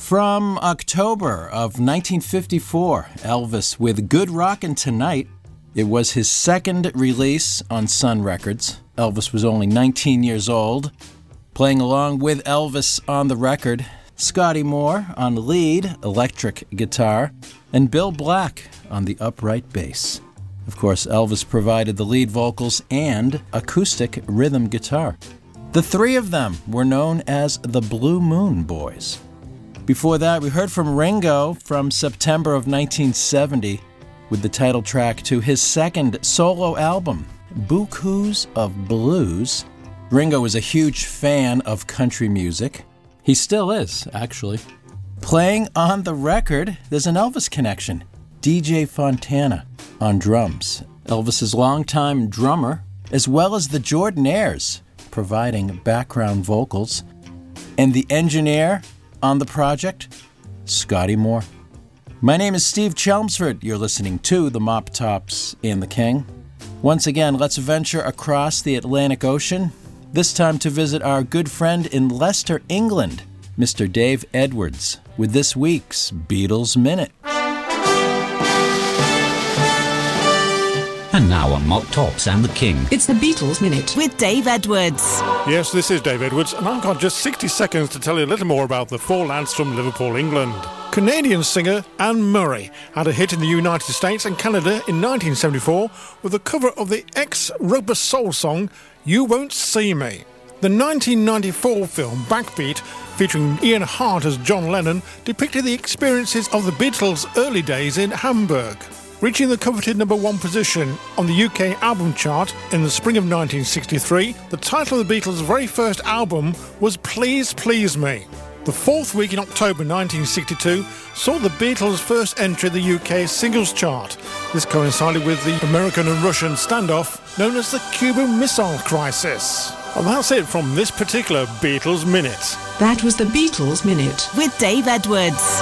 From October of 1954, Elvis with Good Rockin' Tonight. It was his second release on Sun Records. Elvis was only 19 years old. Playing along with Elvis on the record, Scotty Moore on the lead, electric guitar, and Bill Black on the upright bass. Of course, Elvis provided the lead vocals and acoustic rhythm guitar. The three of them were known as the Blue Moon Boys. Before that, we heard from Ringo from September of 1970 with the title track to his second solo album, Bukus of Blues. Ringo was a huge fan of country music. He still is, actually. Playing on the record, there's an Elvis connection. DJ Fontana on drums. Elvis's longtime drummer, as well as the Jordanaires, providing background vocals. And the engineer on the project, Scotty Moore. My name is Steve Chelmsford. You're listening to the Mop Tops and the King. Once again, let's venture across the Atlantic Ocean, this time to visit our good friend in Leicester, England, Mr. Dave Edwards, with this week's Beatles Minute. And now on Mop Tops and the King, it's the Beatles Minute with Dave Edwards. Yes, this is Dave Edwards, and I've got just 60 seconds to tell you a little more about the four lads from Liverpool, England. Canadian singer Anne Murray had a hit in the United States and Canada in 1974 with a cover of the ex-Rubber Soul song, You Won't See Me. The 1994 film Backbeat, featuring Ian Hart as John Lennon, depicted the experiences of the Beatles' early days in Hamburg. Reaching the coveted number one position on the UK album chart in the spring of 1963, the title of the Beatles' very first album was Please Please Me. The fourth week in October 1962 saw the Beatles' first entry the UK singles chart. This coincided with the American and Russian standoff known as the Cuban Missile Crisis. And that's it from this particular Beatles Minute. That was the Beatles Minute with Dave Edwards.